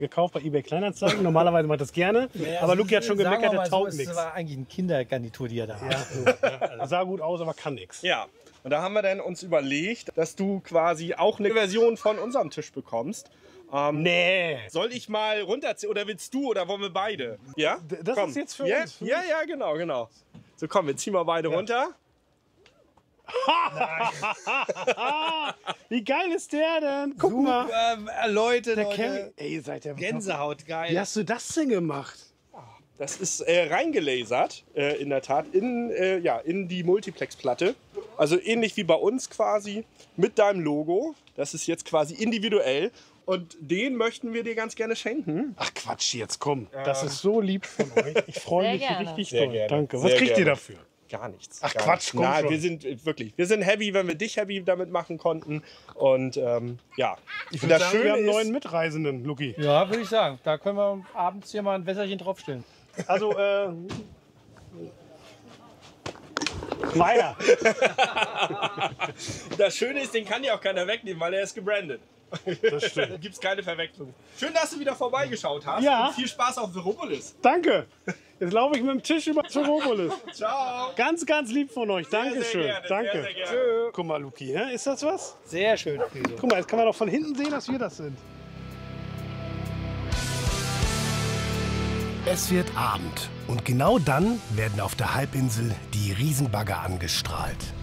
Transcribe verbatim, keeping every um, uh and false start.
gekauft bei eBay Kleinanzeigen. Normalerweise mache ich das gerne. Ja, aber Luki hat schon gemeckert, der taugt so, nichts. Das war eigentlich eine Kindergarnitur, die er da hat. Ja, sah gut aus, aber kann nichts. Ja, und da haben wir dann uns überlegt, dass du quasi auch eine Version von unserem Tisch bekommst. Ähm, Nee. Soll ich mal runterziehen oder willst du oder wollen wir beide? Ja? Das komm. ist jetzt für ja, uns. Für ja, ja, genau, genau. So, komm, wir ziehen mal beide ja. runter. Wie geil ist der denn? Guck Super, mal. äh, Leute, Der Leute. Kerry. Ey, seid ihr Gänsehaut, geil. Wie hast du das denn gemacht? Das ist äh, reingelasert, äh, in der Tat, in, äh, ja, in die Multiplex-Platte. Also ähnlich wie bei uns quasi, mit deinem Logo. Das ist jetzt quasi individuell. Und den möchten wir dir ganz gerne schenken. Ach Quatsch, jetzt komm. Das ist so lieb von euch. Ich freue Sehr mich gerne. richtig Sehr doll. gerne. Danke. Sehr Was kriegt gerne. ihr dafür? Gar nichts. Ach, gar Quatsch, nichts. komm Nein, schon. wir sind äh, wirklich, wir sind happy, wenn wir dich happy damit machen konnten. Und ähm, ja, Ich und würde das sagen, wir Schöne haben einen ist, neuen Mitreisenden, Luki. Ja, würde ich sagen. Da können wir abends hier mal ein Wässerchen draufstellen. Also, äh... Weiter. das Schöne ist, den kann ja auch keiner wegnehmen, weil er ist gebrandet. Das stimmt. Da gibt es keine Verwechslung. Schön, dass du wieder vorbeigeschaut hast. Ja. Und viel Spaß auf Veropolis. Danke. Jetzt laufe ich mit dem Tisch über zur Robolis. Ciao. Ganz, ganz lieb von euch. Dankeschön. gerne, Danke. sehr, sehr gerne. Tschö. Guck mal, Luki, hä? Ist das was? Sehr schön, Friso. Guck mal, jetzt kann man doch von hinten sehen, dass wir das sind. Es wird Abend und genau dann werden auf der Halbinsel die Riesenbagger angestrahlt.